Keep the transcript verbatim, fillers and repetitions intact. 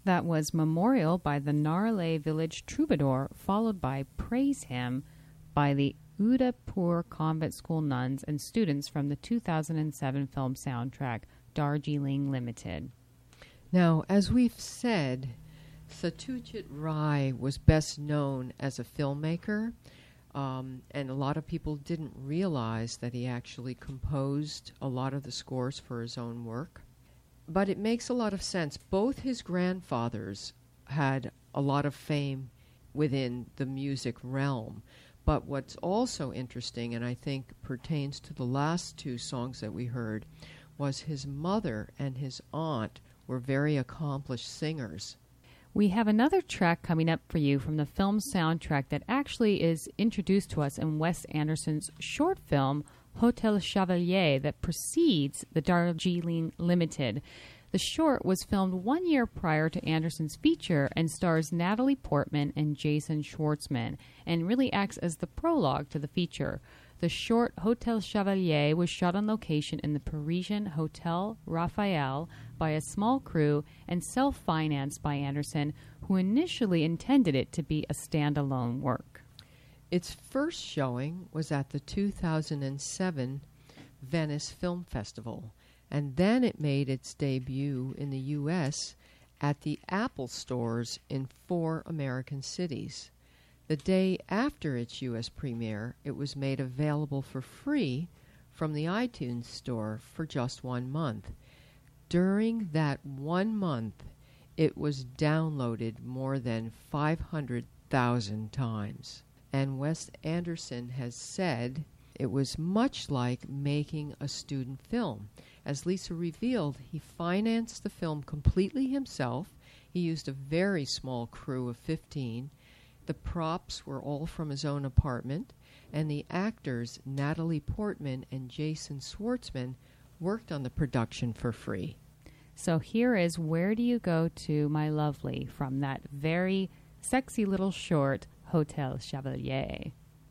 That was Memorial by the Narle Village Troubadour, followed by Praise Him by the Udaipur Convent School nuns and students from the two thousand seven film soundtrack, Darjeeling Limited. Now, as we've said, Satyajit Ray was best known as a filmmaker, um, and a lot of people didn't realize that he actually composed a lot of the scores for his own work. But it makes a lot of sense. Both his grandfathers had a lot of fame within the music realm. But what's also interesting, and I think pertains to the last two songs that we heard, was his mother and his aunt were very accomplished singers. We have another track coming up for you from the film soundtrack that actually is introduced to us in Wes Anderson's short film, Hotel Chevalier, that precedes the Darjeeling Limited. The short was filmed one year prior to Anderson's feature and stars Natalie Portman and Jason Schwartzman, and really acts as the prologue to the feature. The short Hotel Chevalier was shot on location in the Parisian Hotel Raphael by a small crew and self-financed by Anderson, who initially intended it to be a standalone work. Its first showing was at the two thousand seven Venice Film Festival, and then it made its debut in the U S at the Apple stores in four American cities. The day after its U S premiere, it was made available for free from the iTunes store for just one month. During that one month, it was downloaded more than five hundred thousand times. And Wes Anderson has said it was much like making a student film. As Lisa revealed, he financed the film completely himself. He used a very small crew of fifteen. The props were all from his own apartment, and the actors, Natalie Portman and Jason Schwartzman, worked on the production for free. So here is Where Do You Go To, My Lovely, from that very sexy little short, Hotel Chevalier.